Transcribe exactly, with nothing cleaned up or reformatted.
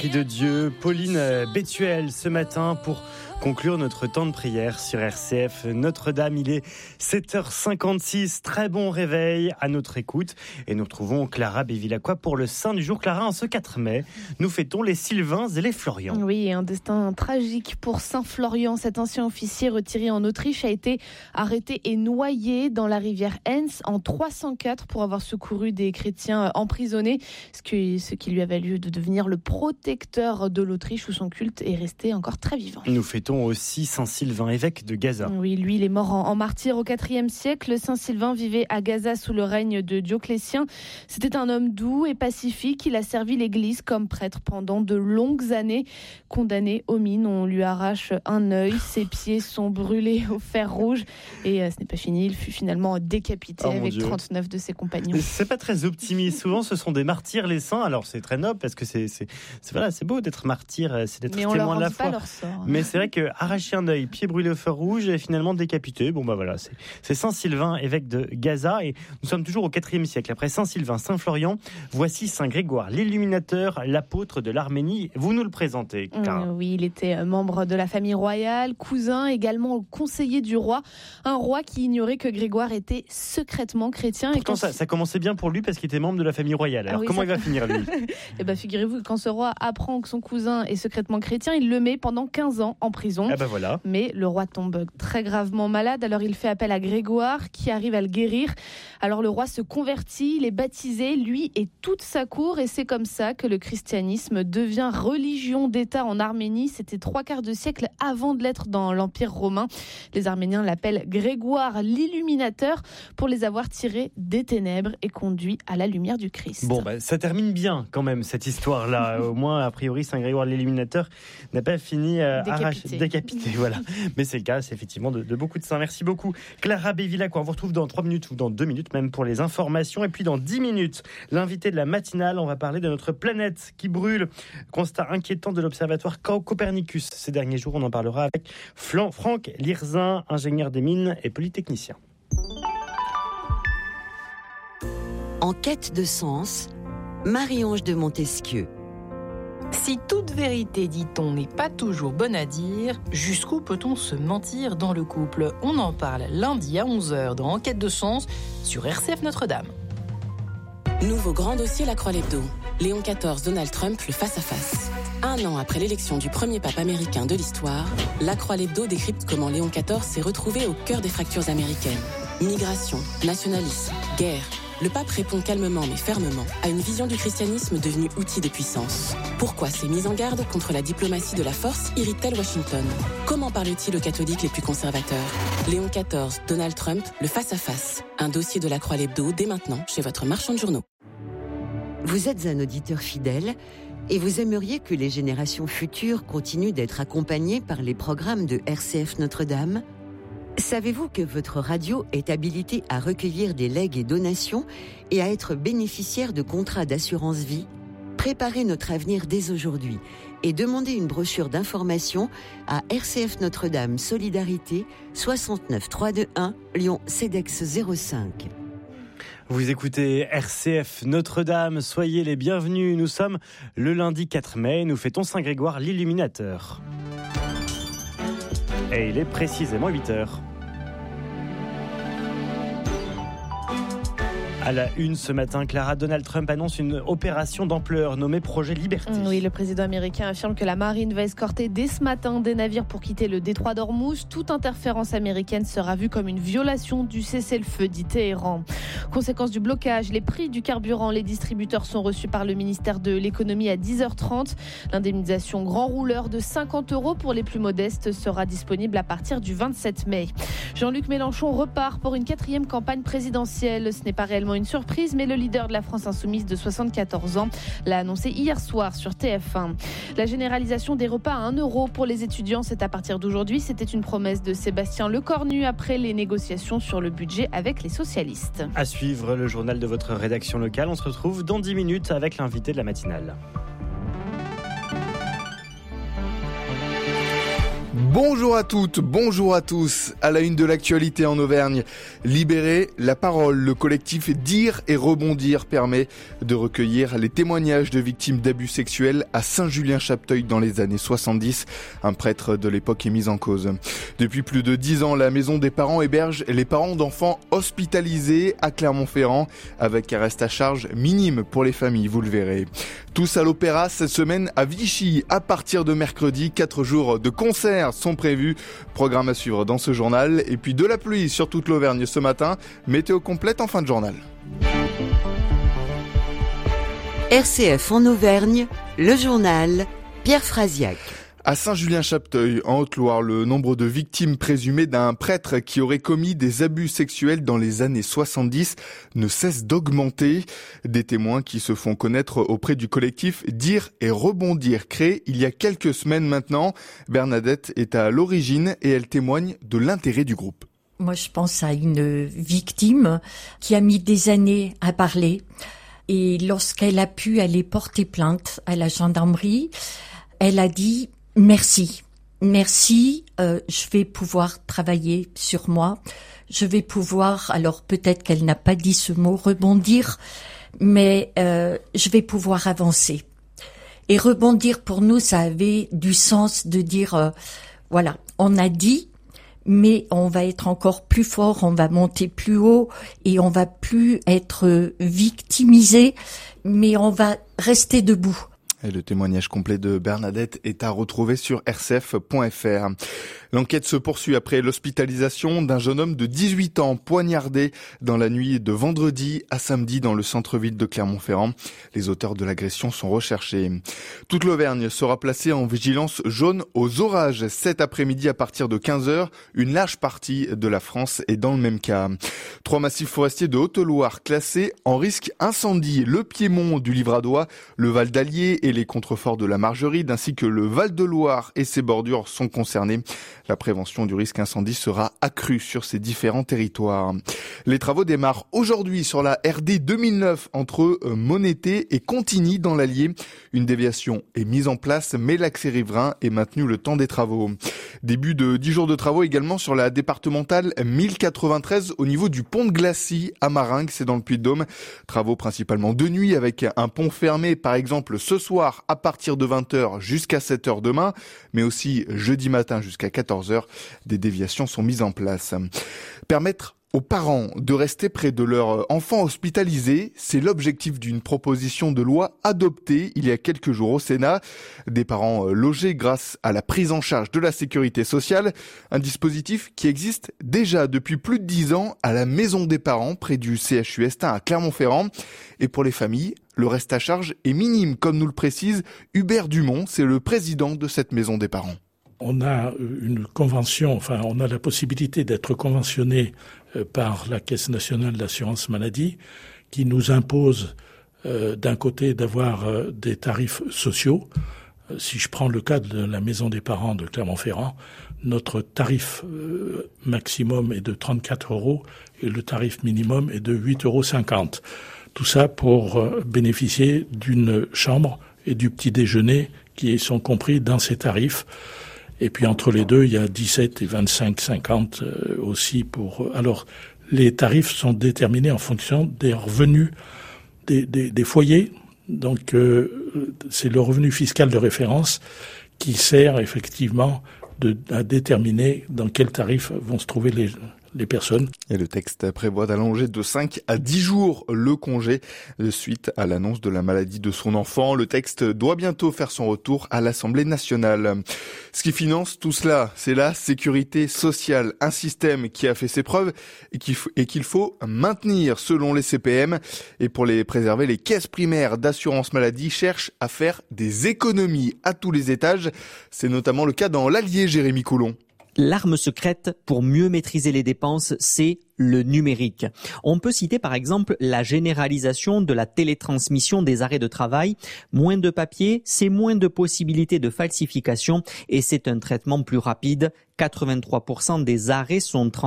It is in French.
De Dieu, Pauline Bétuel ce matin pour conclure notre temps de prière sur R C F Notre-Dame. Il est sept heures cinquante-six, très bon réveil à notre écoute et nous retrouvons Clara Bevilacqua pour le Saint du jour. Clara, en ce quatre mai, nous fêtons les Sylvains et les Florians. Oui, un destin tragique pour Saint Florian. Cet ancien officier retiré en Autriche a été arrêté et noyé dans la rivière Enns en trois cent quatre pour avoir secouru des chrétiens emprisonnés, ce qui, ce qui lui a valu de devenir le protecteur de l'Autriche où son culte est resté encore très vivant. Nous fêtons aussi Saint Sylvain, évêque de Gaza. Oui, lui, il est mort en, en martyr au quatrième siècle. Saint Sylvain vivait à Gaza sous le règne de Dioclétien. C'était un homme doux et pacifique. Il a servi l'Église comme prêtre pendant de longues années. Condamné aux mines, on lui arrache un œil. Ses pieds sont brûlés au fer rouge. Et euh, ce n'est pas fini, il fut finalement décapité oh avec trente-neuf de ses compagnons. C'est pas très optimiste. Souvent, ce sont des martyrs, les saints. Alors, c'est très noble parce que c'est, c'est, c'est voilà, c'est beau d'être martyr, c'est d'être mais témoin de la foi. Leur sort. Mais c'est vrai que arracher un œil, pied brûlé au feu rouge et finalement décapité. Bon bah voilà, c'est, c'est Saint Sylvain, évêque de Gaza, et nous sommes toujours au quatrième siècle. Après Saint Sylvain, Saint Florian, voici Saint Grégoire, l'illuminateur, l'apôtre de l'Arménie. Vous nous le présentez, Clara. Mmh, oui, il était membre de la famille royale, cousin, également conseiller du roi. Un roi qui ignorait que Grégoire était secrètement chrétien. Pourtant, et ça, ça commençait bien pour lui parce qu'il était membre de la famille royale. Alors ah oui, comment ça... il va finir lui? Eh ben, figurez-vous que quand ce roi apprend que son cousin est secrètement chrétien, il le met pendant quinze ans en prison. Ah ben voilà. Mais le roi tombe très gravement malade, alors il fait appel à Grégoire qui arrive à le guérir. Alors le roi se convertit, il est baptisé, lui et toute sa cour, et c'est comme ça que le christianisme devient religion d'État en Arménie. C'était trois quarts de siècle avant de l'être dans l'Empire romain. Les Arméniens l'appellent Grégoire l'illuminateur pour les avoir tirés des ténèbres et conduits à la lumière du Christ. Bon, bah, ça termine bien quand même cette histoire-là. Au moins, a priori, Saint Grégoire l'illuminateur n'a pas fini euh, décapité. Arraché, décapité voilà. Mais c'est le cas, c'est effectivement de, de beaucoup de saints. Merci beaucoup, Clara Bevilacqua. On vous retrouve dans trois minutes ou dans deux minutes même pour les informations. Et puis dans dix minutes, l'invité de la matinale, on va parler de notre planète qui brûle. Constat inquiétant de l'observatoire Copernicus. Ces derniers jours, on en parlera avec Franck Lirzin, ingénieur des mines et polytechnicien. En quête de sens, Marie-Ange de Montesquieu. Si toute vérité, dit-on, n'est pas toujours bonne à dire, jusqu'où peut-on se mentir dans le couple? On en parle lundi à onze heures dans Enquête de sens sur R C F Notre-Dame. Nouveau grand dossier La Croix-l'Hebdo. Léon quatorze, Donald Trump, le face-à-face. Un an après l'élection du premier pape américain de l'histoire, La Croix-l'Hebdo décrypte comment Léon quatorze s'est retrouvé au cœur des fractures américaines. Migration, nationalisme, guerre. Le pape répond calmement mais fermement à une vision du christianisme devenue outil de puissance. Pourquoi ces mises en garde contre la diplomatie de la force irritent-elles Washington? Comment parle-t-il aux catholiques les plus conservateurs? Léon quatorze, Donald Trump, le face-à-face. Un dossier de La Croix-l'Hebdo dès maintenant chez votre marchand de journaux. Vous êtes un auditeur fidèle et vous aimeriez que les générations futures continuent d'être accompagnées par les programmes de R C F Notre-Dame? Savez-vous que votre radio est habilitée à recueillir des legs et donations et à être bénéficiaire de contrats d'assurance vie? Préparez notre avenir dès aujourd'hui et demandez une brochure d'information à R C F Notre-Dame Solidarité soixante-neuf trois deux un Lyon CEDEX zéro cinq. Vous écoutez R C F Notre-Dame, soyez les bienvenus. Nous sommes le lundi quatre mai, nous fêtons Saint Grégoire l'illuminateur. Et il est précisément huit heures. À la une ce matin, Clara, Donald Trump annonce une opération d'ampleur nommée Projet Liberté. Oui, le président américain affirme que la marine va escorter dès ce matin des navires pour quitter le détroit d'Ormuz. Toute interférence américaine sera vue comme une violation du cessez-le-feu, dit Téhéran. Conséquence du blocage, les prix du carburant, les distributeurs sont reçus par le ministère de l'économie à dix heures trente. L'indemnisation grand rouleur de cinquante euros pour les plus modestes sera disponible à partir du vingt-sept mai. Jean-Luc Mélenchon repart pour une quatrième campagne présidentielle. Ce n'est pas réellement une surprise, mais le leader de la France insoumise de soixante-quatorze ans l'a annoncé hier soir sur T F un. La généralisation des repas à un euro pour les étudiants, c'est à partir d'aujourd'hui. C'était une promesse de Sébastien Lecornu après les négociations sur le budget avec les socialistes. À suivre le journal de votre rédaction locale. On se retrouve dans dix minutes avec l'invité de la matinale. Bonjour à toutes, bonjour à tous. À la une de l'actualité en Auvergne, libérer la parole. Le collectif Dire et Rebondir permet de recueillir les témoignages de victimes d'abus sexuels à Saint-Julien-Chapteuil dans les années soixante-dix. Un prêtre de l'époque est mis en cause. Depuis plus de dix ans, la maison des parents héberge les parents d'enfants hospitalisés à Clermont-Ferrand avec un reste à charge minime pour les familles, vous le verrez. Tous à l'opéra cette semaine à Vichy. À partir de mercredi, quatre jours de concerts sont prévus. Programme à suivre dans ce journal. Et puis de la pluie sur toute l'Auvergne ce matin. Météo complète en fin de journal. R C F en Auvergne, le journal Pierre Frasiac. À Saint-Julien-Chapteuil, en Haute-Loire, le nombre de victimes présumées d'un prêtre qui aurait commis des abus sexuels dans les années soixante-dix ne cesse d'augmenter. Des témoins qui se font connaître auprès du collectif Dire et Rebondir, créé il y a quelques semaines maintenant. Bernadette est à l'origine et elle témoigne de l'intérêt du groupe. Moi, je pense à une victime qui a mis des années à parler. Et lorsqu'elle a pu aller porter plainte à la gendarmerie, elle a dit « Merci, merci, euh, je vais pouvoir travailler sur moi, je vais pouvoir, alors peut-être qu'elle n'a pas dit ce mot, rebondir, mais euh, je vais pouvoir avancer. » Et rebondir pour nous, ça avait du sens de dire, euh, voilà, on a dit, mais on va être encore plus fort, on va monter plus haut et on va plus être victimisé, mais on va rester debout. Et le témoignage complet de Bernadette est à retrouver sur r c f point f r. L'enquête se poursuit après l'hospitalisation d'un jeune homme de dix-huit ans poignardé dans la nuit de vendredi à samedi dans le centre-ville de Clermont-Ferrand. Les auteurs de l'agression sont recherchés. Toute l'Auvergne sera placée en vigilance jaune aux orages cet après-midi à partir de quinze heures. Une large partie de la France est dans le même cas. Trois massifs forestiers de Haute-Loire classés en risque incendie. Le Piémont du Livradois, le Val d'Allier et les contreforts de la Margeride ainsi que le Val-de-Loire et ses bordures sont concernés. La prévention du risque incendie sera accrue sur ces différents territoires. Les travaux démarrent aujourd'hui sur la R D deux mille neuf entre Monété et Contigny dans l'Allier. Une déviation est mise en place, mais l'accès riverain est maintenu le temps des travaux. Début de dix jours de travaux également sur la départementale mille quatre-vingt-treize au niveau du pont de Glacy à Maringues, c'est dans le Puy-de-Dôme. Travaux principalement de nuit avec un pont fermé par exemple ce soir à partir de vingt heures jusqu'à sept heures demain, mais aussi jeudi matin jusqu'à quatorze heures. Des déviations sont mises en place. Permettre aux parents de rester près de leur enfant hospitalisé, c'est l'objectif d'une proposition de loi adoptée il y a quelques jours au Sénat. Des parents logés grâce à la prise en charge de la sécurité sociale, un dispositif qui existe déjà depuis plus de dix ans à la Maison des Parents près du C H U Estin à Clermont-Ferrand. Et pour les familles, le reste à charge est minime, comme nous le précise Hubert Dumont, c'est le président de cette Maison des Parents. On a une convention, enfin on a la possibilité d'être conventionné par la Caisse nationale d'assurance maladie qui nous impose euh, d'un côté d'avoir euh, des tarifs sociaux. Euh, si je prends le cas de la Maison des Parents de Clermont-Ferrand, notre tarif euh, maximum est de trente-quatre euros et le tarif minimum est de huit euros cinquante. Tout ça pour euh, bénéficier d'une chambre et du petit déjeuner qui sont compris dans ces tarifs. Et puis entre les deux, il y a dix-sept et vingt-cinq cinquante euh, aussi pour... Alors, les tarifs sont déterminés en fonction des revenus des, des, des foyers. Donc, euh, c'est le revenu fiscal de référence qui sert effectivement de, à déterminer dans quel tarif vont se trouver les... les personnes. Et le texte prévoit d'allonger de cinq à dix jours le congé suite à l'annonce de la maladie de son enfant. Le texte doit bientôt faire son retour à l'Assemblée nationale. Ce qui finance tout cela, c'est la sécurité sociale, un système qui a fait ses preuves et qu'il faut, et qu'il faut maintenir selon les C P M. Et pour les préserver, les caisses primaires d'assurance maladie cherchent à faire des économies à tous les étages. C'est notamment le cas dans l'Allier, Jérémy Coulon. L'arme secrète pour mieux maîtriser les dépenses, c'est le numérique. On peut citer par exemple la généralisation de la télétransmission des arrêts de travail. Moins de papier, c'est moins de possibilités de falsification et c'est un traitement plus rapide. quatre-vingt-trois pour cent des arrêts sont transmis